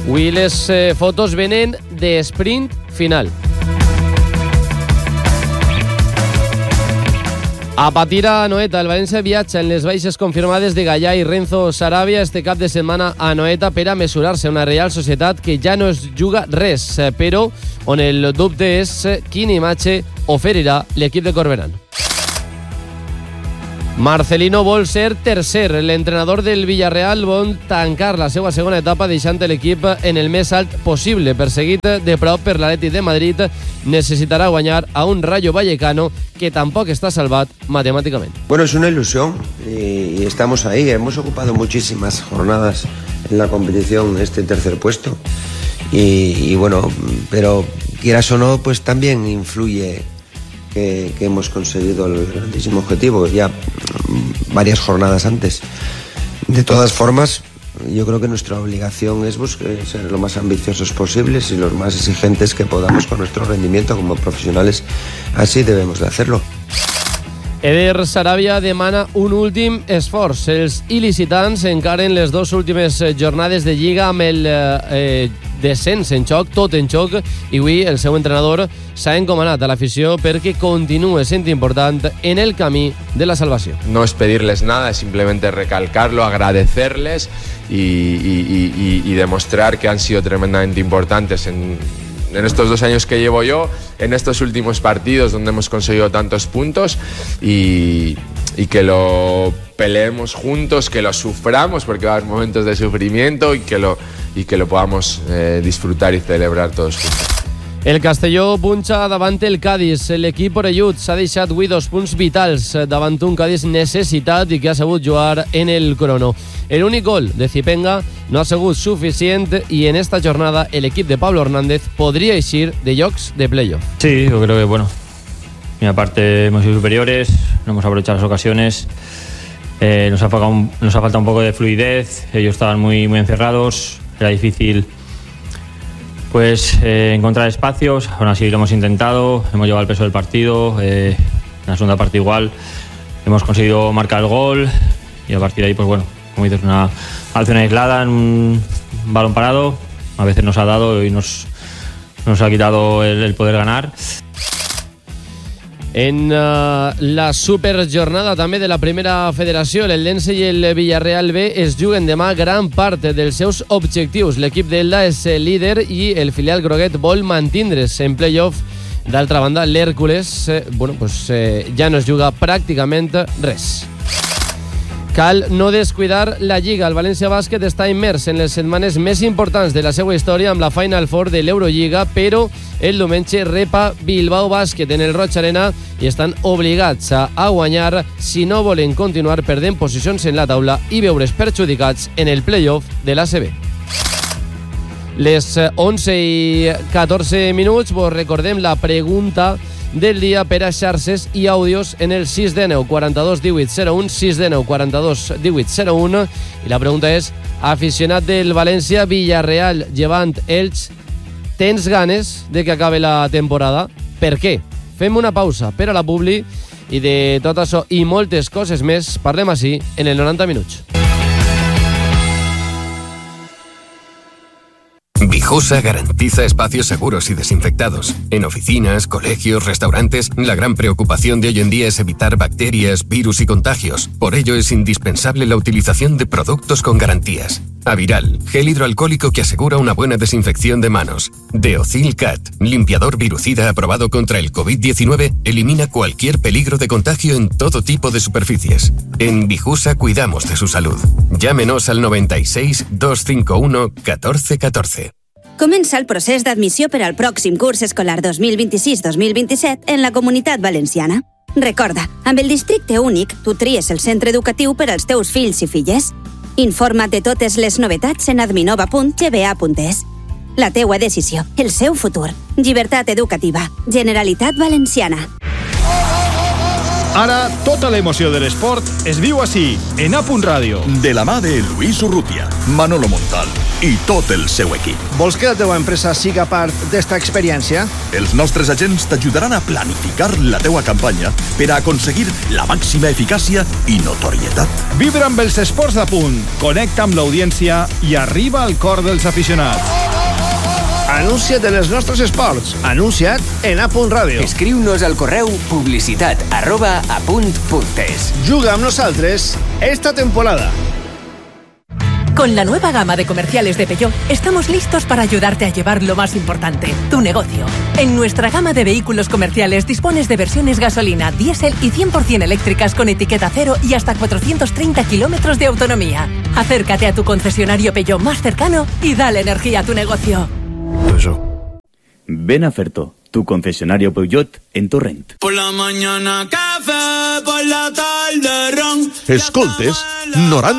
Avui les fotos venen de sprint final. A patir a Anoeta, el València viatja en les baixes confirmades de Gallà i Renzo Sarabia este cap de setmana a Anoeta per a mesurar-se a una Real Societat que ja no es juga res, però on el dubte és quina imatge oferirà l'equip de Corberán. Marcelino vol ser tercer. L'entrenador del Villarreal vol tancar la seva segona etapa deixant l'equip en el més alt possible. Perseguit de prop per l'Atlètic de Madrid, necesitará guanyar a un Rayo Vallecano que tampoc està salvat matemàticament. Bueno, es una ilusión y estamos ahí. Hemos ocupado muchísimas jornadas en la competición este tercer puesto y bueno, pero quieras o no, pues también influye que hemos conseguido el grandísimo objetivo ya varias jornadas antes. De todas formas, yo creo que nuestra obligación es ser lo más ambiciosos posibles y los más exigentes que podamos con nuestro rendimiento como profesionales. Así debemos de hacerlo. Eder Sarabia demana un últim esforç. Els il·licitants encaren les dues últimes jornades de Lliga amb el descens en xoc, tot en xoc, i avui el seu entrenador s'ha encomanat a l'afició perquè continue sent important en el camí de la salvació. No es pedirles nada, es simplemente recalcarlo, agradecerles y demostrar que han sido tremendamente importantes en estos 2 años que llevo yo, en estos últimos partidos donde hemos conseguido tantos puntos y que lo peleemos juntos, que lo suframos porque va a haber momentos de sufrimiento y que lo podamos disfrutar y celebrar todos juntos. El Castelló punxa davant el Cádiz. L'equip orellut s'ha deixat avui 2 punts vitals davant un Cádiz necessitat i que ha sabut jugar en el crono. L'únic gol de Zipenga no ha sigut suficient y en esta jornada el equip de Pablo Hernández podría eixir de llocs de playoff. Sí, yo creo que bueno, mira, aparte hemos sido superiores, no hemos aprovechado las ocasiones, nos ha faltado un poco de fluidez, ellos estaban muy encerrados, era difícil pues encontrar espacios, aún así lo hemos intentado, hemos llevado el peso del partido, en la segunda parte igual hemos conseguido marcar el gol y a partir de ahí pues bueno, como dices, una acción aislada en un balón parado, a veces nos ha dado y nos ha quitado el poder ganar. En la superjornada també de la primera federació, l'Eldense i el Villarreal B es juguen demà gran part dels seus objectius. L'equip d'Elda és líder i el filial groguet vol mantindre's en playoff. D'altra banda, l'Hèrcules ja no es juga pràcticament res. Cal no descuidar la Lliga. El València Bàsquet està immers en les setmanes més importants de la seva història amb la Final Four de l'Eurolliga, però el diumenge repa Bilbao Bàsquet en el Roig Arena i estan obligats a guanyar si no volen continuar perdent posicions en la taula i veure's perjudicats en el playoff de l'ACB. Les 11:14 vos recordem la pregunta del dia per a xarxes i àudios en el 619 42 18 01, 619 42 18 01, i la pregunta és: aficionat del València, Villarreal, Llevant, Elx, tens ganes de que acabe la temporada? Per què? Fem una pausa per a la publi i de tot això i moltes coses més parlem així en el 90 minuts. Vijosa garantiza espacios seguros y desinfectados. En oficinas, colegios, restaurantes, la gran preocupación de hoy en día es evitar bacterias, virus y contagios. Por ello es indispensable la utilización de productos con garantías. Aviral, gel hidroalcohólico que asegura una buena desinfección de manos. Deocil Cat, limpiador virucida aprobado contra el COVID-19, elimina cualquier peligro de contagio en todo tipo de superficies. En Vijusa cuidamos de su salud. Llámenos al 96 251 1414. Comença el procés d'admissió per al pròxim curs escolar 2026-2027 en la Comunitat Valenciana. Recorda, amb el districte únic, tu tries el centre educatiu per als teus fills i filles. Informa't de totes les novetats en adminova.gba.es. La teua decisió, el seu futur. Llibertat educativa. Generalitat Valenciana. Ara, tota l'emoció de l'esport es viu així, en A.Ràdio. De la mà de Luis Urrutia, Manolo Montal, i tot el seu equip. Vols que la teva empresa siga part d'esta experiència? Els nostres agents t'ajudaran a planificar la teua campanya per a aconseguir la màxima eficàcia i notorietat. Vibra amb els esports de punt, connecta amb l'audiència i arriba al cor dels aficionats. Anuncia't en els nostres esports. Anuncia't en A.Radio. Escriu-nos al correu publicitat@apunt.es. Juga amb nosaltres esta temporada. Con la nueva gama de comerciales de Peugeot, estamos listos para ayudarte a llevar lo más importante, tu negocio. En nuestra gama de vehículos comerciales dispones de versiones gasolina, diésel y 100% eléctricas con etiqueta cero y hasta 430 kilómetros de autonomía. Acércate a tu concesionario Peugeot más cercano y dale energía a tu negocio. Ven a Ferto, tu concesionario Peugeot en Torrent. Por la mañana café, por la tarde ron. Escoltes 90